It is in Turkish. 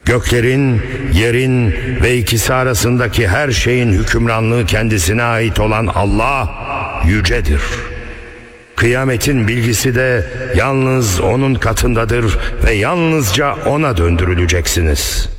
Göklerin, yerin ve ikisi arasındaki her şeyin hükümranlığı kendisine ait olan Allah yücedir. Kıyametin bilgisi de yalnız O'nun katındadır ve yalnızca O'na döndürüleceksiniz.